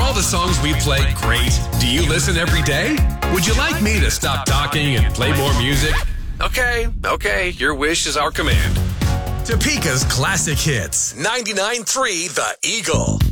all the songs we play great? Do you listen every day? Would you like me to stop talking and play more music? Okay, your wish is our command. Topeka's classic hits. 99.3 The Eagle.